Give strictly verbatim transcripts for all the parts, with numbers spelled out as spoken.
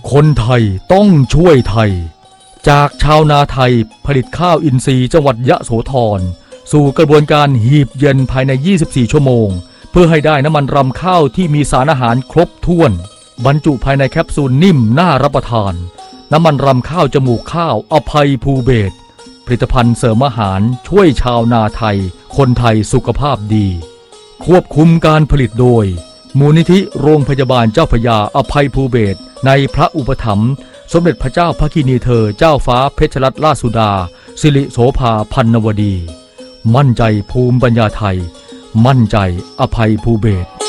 คนไทยต้องช่วยไทยจากชาวนาไทยผลิตข้าวอินทรีย์จังหวัดยะโสธรสู่กระบวนการหีบเย็นภายในยี่สิบสี่ชั่วโมงเพื่อให้ได้น้ำมันรำข้าวที่มีสารอาหารครบถ้วนบรรจุภายในแคปซูลนิ่มน่ารับประทานน้ำมันรำข้าวจมูกข้าวอภัยภูเบศรผลิตภัณฑ์เสริมอาหารช่วยชาวนาไทยคนไทยสุขภาพดีควบคุมการผลิตโดยมูลนิธิโรงพยาบาลเจ้าพระยาอภัยภูเบศรในพระอุปถัมภ์สมเด็จพระเจ้าพระกินีเธอเจ้าฟ้าเพชรรัตนราชสุดาสิริโสภาพันนวดีมั่นใจภูมิปัญญาไทยมั่นใจอภัยภูเบศร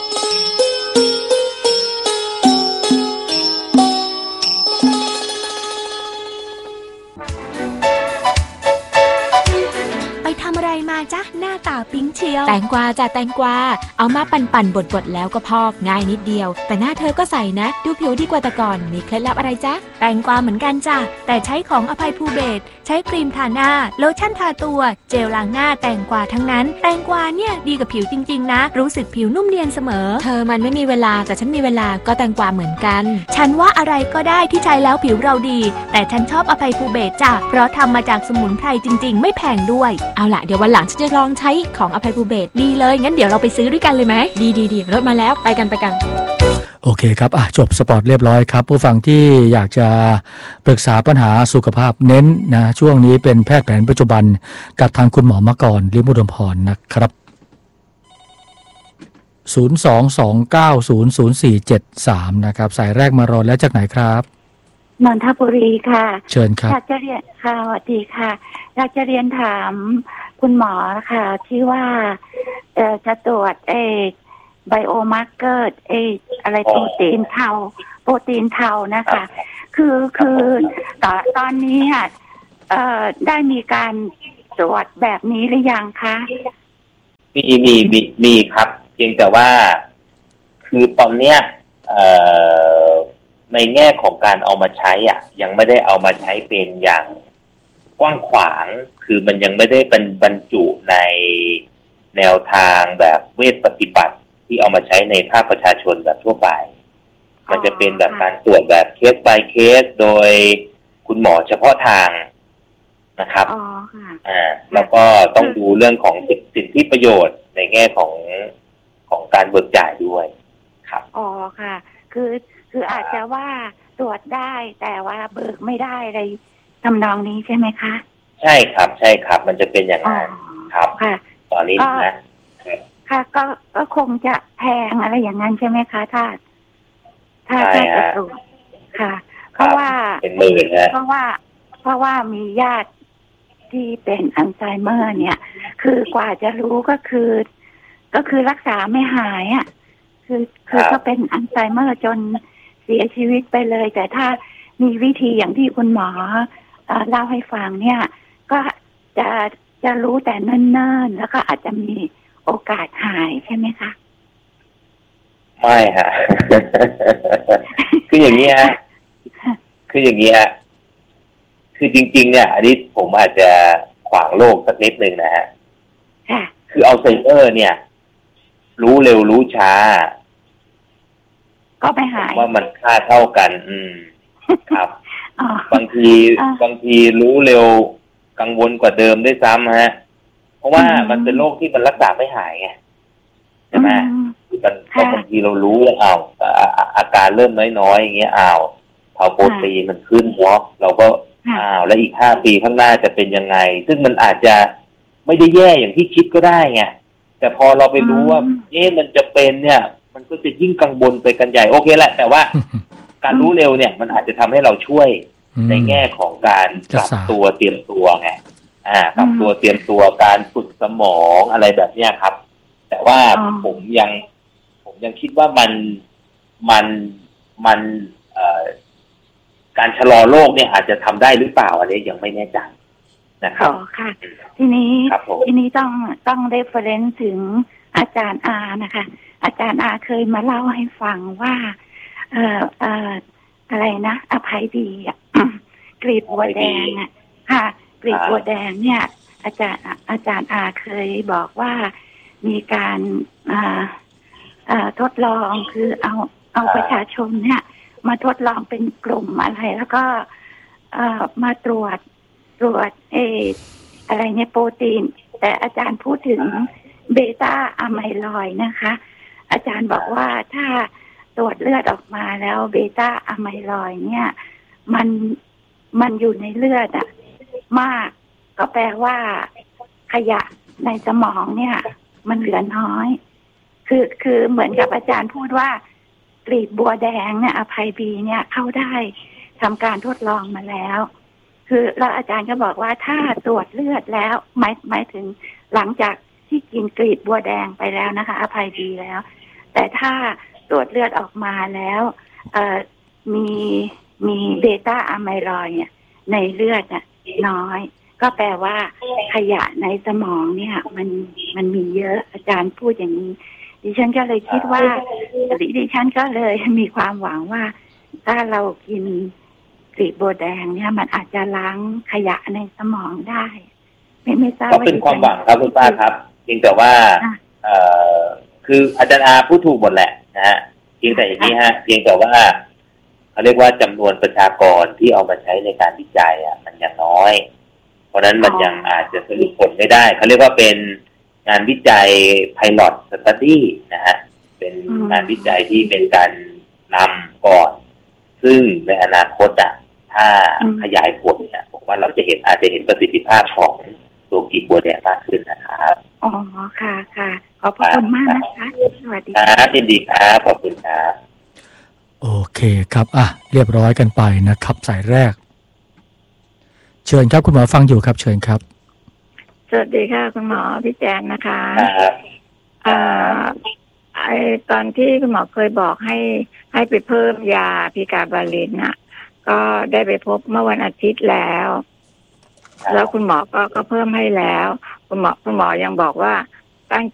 จ้ะหน้าตาปิ๊งเชียวแตงกวาจ้ะแตงกวาเอามาปั่นๆบดๆแล้วก็พอกง่ายนิดเดียวแต่หน้าเธอก็ใสนะดูผิวดีกว่าแต่ก่อนมีเคล็ดลับอะไรจ๊ะแตงกวาเหมือนกันจ้ะแต่ใช้ของอภัยภูเบศรใช้ครีมทาหน้าโลชั่นทาตัวเจลล้างหน้าแตงกวาทั้งนั้นแตงกวาเนี่ยดีกับผิวจริงๆนะรู้สึกผิวนุ่มเนียนเสมอเธอมันไม่มีเวลาแต่ฉันมีเวลาก็แตงกวาเหมือนกันฉันว่าอะไรก็ได้ที่ใช้แล้วผิวเราดีแต่ฉันชอบอภัยภูเบศรจ้ะเพราะทำมาจากสมุนไพรจริงๆไม่แพงด้วยเอาล่ะเดี๋ยววันหลังฉันจะลองใช้ของอภัยภูเบศรดีเลยงั้นเดี๋ยวเราไปซื้อด้วยกันเลยไหมดีดีดีรถมาแล้วไปกันไปกันโอเคครับอ่ะจบสปอร์ตเรียบร้อยครับผู้ฟังที่อยากจะปรึกษาปัญหาสุขภาพเน้นนะช่วงนี้เป็นแพทย์แผนปัจจุบันกับทางคุณหมอมกรลิมอุดมพรนะครับศูนย์ สอง สอง เก้า ศูนย์ ศูนย์ สี่ เจ็ด สามนะครับสายแรกมารอแล้วจากไหนครับนนทบุรีค่ะเชิญครับอยากจะเรียนค่ะสวัสดีค่ะอยากจะเรียนถามคุณหมอค่ะที่ว่าเอ่อจะตรวจเอไบโอมาร์เกอร์เออะไรโปรตีนเทาโปรตีนเทานะคะคือคือตอนตอนนี้อ่ะเอ่อได้มีการตรวจแบบนี้หรือยังคะมีมีมีมีครับเพียงแต่ว่าคือตอนเนี้ยเอ่อในแง่ของการเอามาใช้อ่ะยังไม่ได้เอามาใช้เป็นอย่างกว้างขวางคือมันยังไม่ได้เป็นบรรจุในแนวทางแบบเวชปฏิบัติที่เอามาใช้ในภาคประชาชนแบบทั่วไปมันจะเป็นแบบการตรวจแบบเคส by เคสโดยคุณหมอเฉพาะทางนะครับอ๋อค่ะอ่าแล้วก็ต้องดูเรื่องของสิทธิประโยชน์ในแง่ของของการเบิกจ่ายด้วยครับอ๋อค่ะคือคืออาจจะว่าตรวจได้แต่ว่าเบิกไม่ได้อะไรทำนองนี้ใช่ไหมคะใช่ครับใช่ครับมันจะเป็นอย่างนั้นครับค่ะตอนนี้นะค่ะก็ก็คงจะแพงอะไรอย่างนั้นใช่ไหมคะถ้าถ้าถ้าจะตรวจค่ะเพราะว่าเป็นหมื่นนะเพราะว่าเพราะว่ามีญาติที่เป็นอัลไซเมอร์เนี่ยคือกว่าจะรู้ก็คือก็คือรักษาไม่หายอ่ะคือคือก็เป็นอัลไซเมอร์จนเสียชีวิตไปเลยแต่ถ้ามีวิธีอย่างที่คุณหมอเล่าให้ฟังเนี่ยก็จะจะรู้แต่เนิ่นๆแล้วก็อาจจะมีโอกาสหายใช่ไหมคะไม่ฮะ คืออย่างนี้ฮะคืออย่างนี้ฮะคือจริงๆเนี่ยอันนี้ผมอาจจะขวางโลกสักนิดนึงนะฮะคืออัลไซเมอร์เนี่ยรู้เร็วรู้ช้าก็ไม่หายว่ามันค่าเท่ากันอืมครับบางทีบางทีรู้เร็วกังวลกว่าเดิมด้วยซ้ำฮะเพราะว่ามันเป็นโรคที่มันรักษาไม่หายไงใช่ไหมมันบางทีเรารู้แล้วอ้าวอาการเริ่มน้อยๆอย่างเงี้ยอ้าวเผาโปรตีนมันขึ้นวอล์กเราก็อ้าวแล้วอีกห้าปีข้างหน้าจะเป็นยังไงซึ่งมันอาจจะไม่ได้แย่อย่างที่คิดก็ได้ไงแต่พอเราไปรู้ว่าเอ๊ะมันจะเป็นเนี่ยมันก็จะยิ่งกังวลไปกันใหญ่โอเคแหละแต่ว่าการรู้เร็วเนี่ยมันอาจจะทำให้เราช่วยในแง่ของการปรับตัวเตรียมตัวไงอ่าปรับตัวเตรียมตัวการฝึกสมองอะไรแบบเนี้ยครับแต่ว่าผมยังผมยังคิดว่ามันมันมันเอ่อการชะลอโรคเนี่ยอาจจะทำได้หรือเปล่าอันนี้ยังไม่แน่ใจนะครับอ๋อค่ะทีนี้ทีนี้ต้องต้องเรฟเฟอเรนซ์ถึงอาจารย์อานะคะอาจารย์อาเคยมาเล่าให้ฟังว่าเอ่อเอ่ออะไรนะอภัยดีอ่ะกรีบบัวแดงอ่ะค่ะกรีบบัวแดงเนี่ยอาจารย์อาจารย์อาเคยบอกว่ามีการอ่าอ่าทดลองคือเอาเอาประชาชนเนี่ยมาทดลองเป็นกลุ่มอะไรแล้วก็เอ่อมาตรวจตรวจเออะไรเนี่ยโปรตีนแต่อาจารย์พูดถึงเบต้าอะไมลอยด์นะคะอาจารย์บอกว่าถ้าตรวจเลือดออกมาแล้วเบต้าอะไมลอยด์เนี่ยมันมันอยู่ในเลือดอะมากก็แปลว่าขยะในสมองเนี่ยมันเหลือน้อยคือคือเหมือนกับอาจารย์พูดว่ากลีบบัวแดงเนี่ยอภัยบีเนี่ยเข้าได้ทำการทดลองมาแล้วคือแล้วอาจารย์ก็บอกว่าถ้าตรวจเลือดแล้วหมายหมายถึงหลังจากที่กินกลีบบัวแดงไปแล้วนะคะอภัยบีแล้วแต่ถ้าตรวจเลือดออกมาแล้วเอ่อมีมีเบต้าอะไมลอยด์เนี่ยในเลือดน่ะน้อยก็แปลว่าขยะในสมองเนี่ยมันมันมีเยอะอาจารย์พูดอย่างนี้ดิฉันก็เลยคิดว่าดิฉันก็เลยมีความหวังว่าถ้าเรากินกลีบบัวแดงเนี่ยมันอาจจะล้างขยะในสมองได้ไม่ไม่ทราบว่าเป็นความหวังครับคุณป้าครับเพียงแต่ว่าเอ่อคืออาจารย์อาพูดถูกหมดแหละนะฮะเพียงแต่อย่างนี้ฮะเพียงแต่ว่าเขาเรียกว่าจำนวนประชากรที่เอามาใช้ในการวิจัยอ่ะมันยังน้อยเพราะนั้นมันยังอาจจะสรุปผลไม่ได้เขาเรียกว่าเป็นงานวิจัย Pilot Study นะฮะเป็นงานวิจัยที่เป็นการนำก่อนซึ่งในอนาคตอ่ะถ้าขยายผลเนี่ยผมว่าเราจะเห็นอาจจะเห็นประสิทธิภาพของตัวกลีบบัวแดงมากขึ้นนะครับอ๋อค่ะค่ะขอบคุณมากนะคะสวัสดีครับยินดีครับขอบคุณครับโอเคครับอ่ะเรียบร้อยกันไปนะครับสายแรกเชิญครับคุณหมอฟังอยู่ครับเชิญครับสวัสดีค่ะคุณหมอพี่แจนนะคะอ่าไอตอนที่คุณหมอเคยบอกให้ให้ไปเพิ่มยาพิกาบาลินน่ะก็ได้ไปพบเมื่อวันอาทิตย์แล้วแล้วคุณหมอก็ก็เพิ่มให้แล้วคุณหมอคุณหมอยังบอกว่า